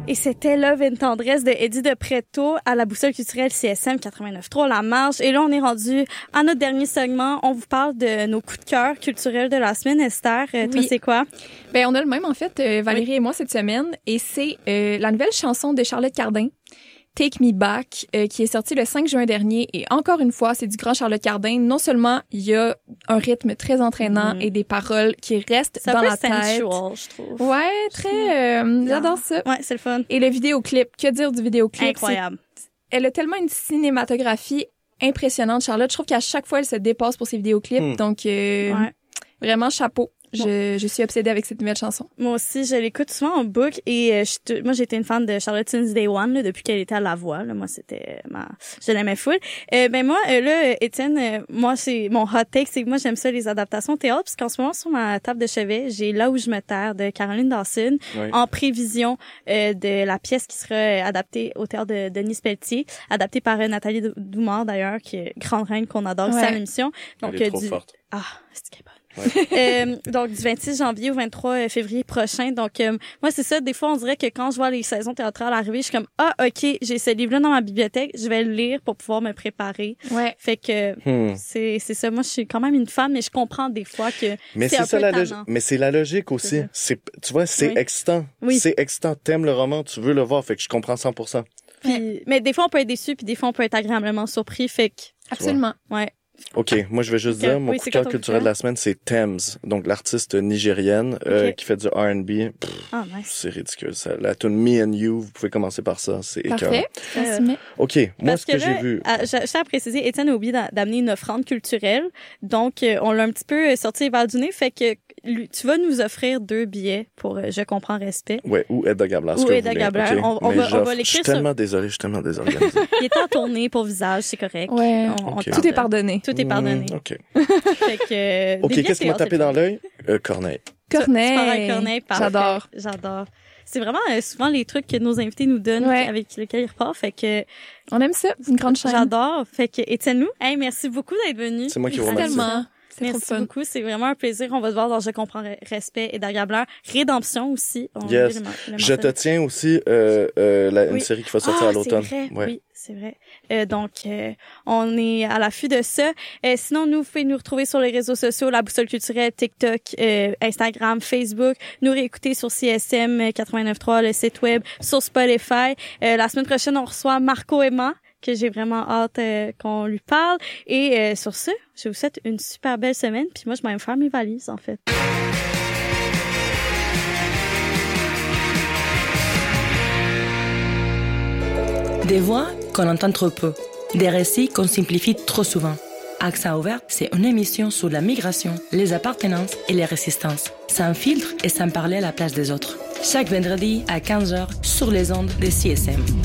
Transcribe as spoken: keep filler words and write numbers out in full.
Et c'était Love and Tendresse de Eddie de Pretto à la boussole culturelle C S M quatre-vingt-neuf trois La Marge. Et là, on est rendu à notre dernier segment. On vous parle de nos coups de cœur culturels de la semaine. Esther, euh, oui. toi, c'est quoi? Ben, on a le même, en fait, euh, Valérie oui. et moi, cette semaine. Et c'est euh, la nouvelle chanson de Charlotte Cardin, Take Me Back, euh, qui est sortie le cinq juin dernier. Et encore une fois, c'est du grand Charlotte Cardin. Non seulement il y a un rythme très entraînant mm. et des paroles qui restent ça dans la sensual, tête. je trouve. Ouais, très... Euh, j'adore ça. Ouais, c'est le fun. Et le vidéoclip, que dire du vidéoclip? Incroyable. C'est, elle a tellement une cinématographie impressionnante, Charlotte. Je trouve qu'à chaque fois, elle se dépasse pour ses vidéoclips. Mm. Donc, euh, ouais. vraiment, chapeau. Je, je suis obsédée avec cette nouvelle chanson. Moi aussi, je l'écoute souvent en boucle et euh, je, moi, j'étais une fan de Charlotte since day one, là, depuis qu'elle était à La Voix. Là. Moi, c'était ma, je l'aimais full. Euh, ben moi, euh, là, Étienne, euh, moi, c'est mon hot take, c'est que moi, j'aime ça les adaptations théâtre, parce qu'en ce moment, sur ma table de chevet, j'ai Là où je me terre de Caroline Dawson, oui. en prévision euh, de la pièce qui sera adaptée au théâtre de Denis Pelletier, adaptée par euh, Nathalie Doumard d'ailleurs, qui est grande reine qu'on adore, ouais. c'est à l'émission. Donc, elle est euh, trop du... forte. Ah, c'est qu'elle est bonne. Ouais. euh, donc du vingt-six janvier au vingt-trois février prochain. Donc euh, moi c'est ça, des fois on dirait que quand je vois les saisons théâtrales arriver, je suis comme ah OK, j'ai ce livre-là dans ma bibliothèque, je vais le lire pour pouvoir me préparer. Ouais. Fait que hmm. c'est c'est ça, moi je suis quand même une fan mais je comprends des fois que mais c'est, c'est un ça peu la tannant. logique, mais c'est la logique aussi. C'est, c'est tu vois, c'est oui. excitant. Oui. C'est excitant, t'aimes le roman, tu veux le voir, fait que je comprends cent pour cent. Puis ouais. mais des fois on peut être déçu puis des fois on peut être agréablement surpris, fait que absolument. Ouais. OK, moi je vais juste okay. dire, mon oui, coup de cœur culturel de la semaine, c'est Thames, donc l'artiste nigérienne okay. euh, qui fait du R and B. Pff, oh, nice. C'est ridicule. Ça. La tune Me and You, vous pouvez commencer par ça, c'est écœurant. Parfait. Euh, OK, moi Parce ce que, que j'ai là, vu... À, je, je tiens à préciser, Étienne a oublié d'amener une offrande culturelle, donc euh, on l'a un petit peu sorti les balles du nez, fait que lui, tu vas nous offrir deux billets pour euh, Je comprends respect. Ouais, ou Edda Gabler. Ou Edda Gabler. Okay. On, on, va, on va l'écrire. Je suis sur... tellement désolé, je suis tellement désorganisé. Il est en tournée pour visage, c'est correct. Ouais. On, okay. Tout est pardonné. Tout est pardonné. Mmh, OK. Fait que, OK, qu'est-ce qui m'a tapé dans l'œil? Euh, Corneille. Corneille. Tu parles à Corneille, parfait. J'adore. J'adore. C'est vraiment euh, souvent les trucs que nos invités nous donnent ouais. avec lesquels ils repartent. Fait que on aime ça, c'est une grande chaîne. J'adore. Fait que Étienne, nous, hey, merci beaucoup d'être venu. C'est moi qui vous remercie. Tellement. C'est merci beaucoup, c'est vraiment un plaisir. On va te voir dans Je comprends respect et Edda Gabler. Rédemption aussi. On yes. Le, le Je te tiens aussi euh, euh, la, une oui. série qui va sortir ah, à l'automne. C'est vrai. Ouais. Oui, c'est vrai. Euh, donc, euh, on est à l'affût de ça. Euh, sinon, nous, vous pouvez nous retrouver sur les réseaux sociaux, La Boussole culturelle, TikTok, euh, Instagram, Facebook. Nous réécouter sur C S M quatre-vingt-neuf trois, le site web, sur Spotify. Euh, la semaine prochaine, on reçoit Marco Emma, que j'ai vraiment hâte euh, qu'on lui parle. Et euh, sur ce, je vous souhaite une super belle semaine. Puis moi, je vais même faire mes valises, en fait. Des voix qu'on entend trop peu. Des récits qu'on simplifie trop souvent. Accent ouvert, c'est une émission sur la migration, les appartenances et les résistances. Sans filtre et sans parler à la place des autres. Chaque vendredi à quinze heures sur les ondes de C S M.